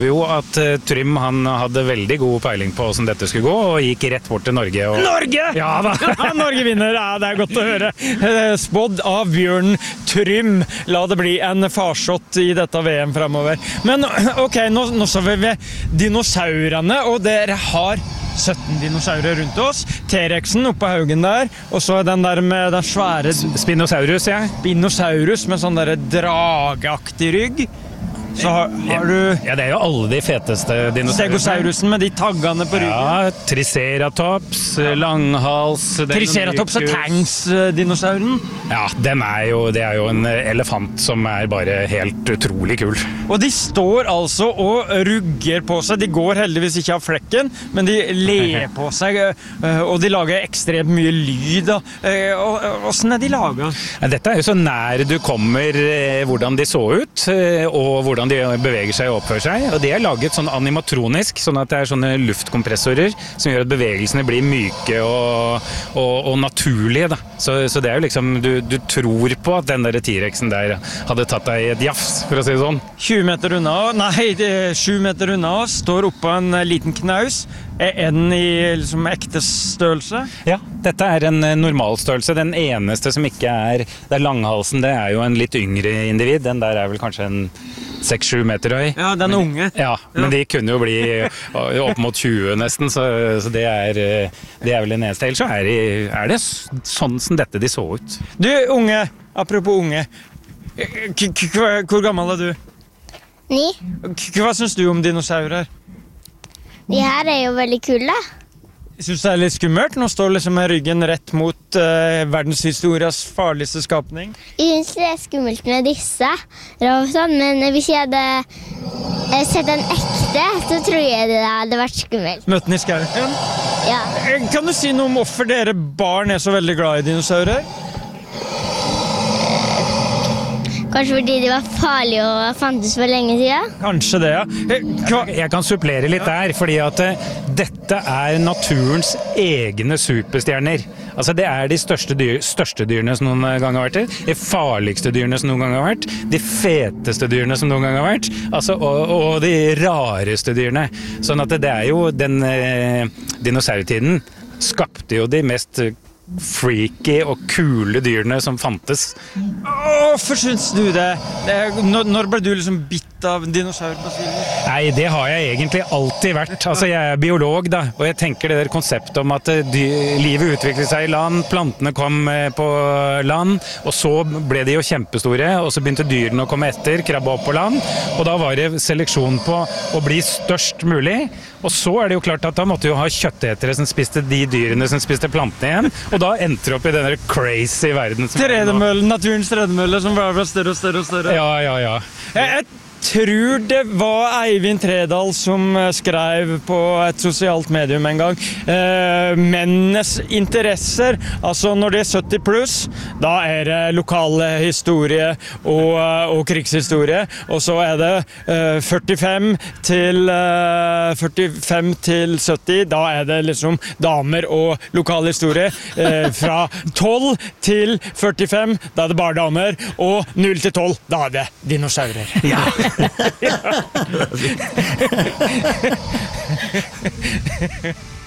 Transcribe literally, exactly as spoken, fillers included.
Jo, at uh, Trym han hadde veldig god peiling på hvordan dette skulle gå, og gikk rett bort til Norge. Og... Norge! Ja da! Norge vinner, ja, det er godt å høre. Spådd av Bjørn Trym. La det bli en farsott i dette V M fremover. Men ok, nå, nå så vi ved dinosaurene, og dere har sytten dinosaurer rundt oss. T-rexen oppe på haugen der, og så den der med den svære... Spinosaurus, ja. Spinosaurus med sånn der drageaktig rygg. Så har, har du... Ja, det er jo alle de feteste dinosaurene. Stegosaurusen med de taggene på ryggen. Ja, Triceratops, langhals... Triceratops er Tanks-dinosauren. Ja, den er jo, det er jo en elefant som er bare helt utrolig kul. Og de står altså og rugger på seg. De går heldigvis ikke av flekken, men de ler på seg, og de lager ekstremt mye lyd. Hvordan er de laget? Dette er jo så nær du kommer hvordan de så ut, og hvordan de beveger seg og oppfører seg. Og de er laget sånn animatronisk, sånn at det er sånne luftkompressorer som gjør at bevegelsene blir myke og, og, og naturlige. Da. Så, så det er jo liksom, du, du tror på at den der T-rexen der hadde tatt deg i et jafs, for å si det sånn. tjue meter unna, nei, sju meter unna, står oppe en liten knaus. Er den i liksom ekte størrelse? Ja, dette er en normalstørrelse. Den eneste som ikke er, det er langhalsen, det er jo en litt yngre individ. Den der er vel kanskje en seks sju meter høy. Ja, den men, unge. Ja, men ja. De kunne jo bli opp mot tjue nesten, så, så det, er, det er vel en eneste. Ellers så er, de, er det sånn som dette de så ut. Du, unge, apropos unge, hvor gammel er du? Ni. Hva synes du om dinosaurer? De her er jo veldig kule. Jeg synes det er litt skummelt. Nå står liksom ryggen rett mot uh, verdenshistorias farligste skapning. Jeg synes det er skummelt med disse robotene, men hvis jeg hadde sett en ekte, så tror jeg det hadde vært skummelt. Møtt den i skauen? Ja. Kan du si noe om hvorfor dere barn er så veldig glad i dinosaurer? Kanskje fordi de var farlige og fantes for lenge siden? Kanskje det, ja. Jeg, jeg kan supplere litt der, fordi at uh, dette er naturens egne superstjerner. Altså det er de største, dyr, største dyrene som noen gang har vært der, de farligste dyrene som noen gang har vært, de feteste dyrene som noen gang har vært, altså, og, og de rareste dyrene. Sånn at det er jo den uh, dinosaurtiden skapte jo de mest freaky og kule dyrene som fantes. Hvorfor syns du det? Når ble du liksom bitt av dinosaurbasillen? Nei, det har jeg egentlig alltid vært. Altså, jeg er biolog, da, og jeg tenker det der konseptet om at dy- livet utviklet seg i land, plantene kom på land, og så ble de jo kjempestore, og så begynte dyrene å komme etter, krabbe opp på land, og da var det seleksjon på å bli størst mulig, og så er det jo klart at da måtte jo ha kjøttetere som spiste de dyrene som spiste plantene igjen, og da endte det opp i denne crazy verden. Tredemøllen, naturens tredemølle som bare ble større og større og større. Ja, ja, ja. Jeg, jeg tror det var Eivind Tredal som skrev på et sosialt medium en gang. Eh, mennes interesser, altså når det er sytti pluss, da er det lokale historie og, og krigshistorie, og så er det eh, førtifem til sytti, da er det liksom damer og lokal historie. Eh, fra tolv til førtifem, da er det bare damer, og null til tolv, da er det dinosaurer. Ja. Ja.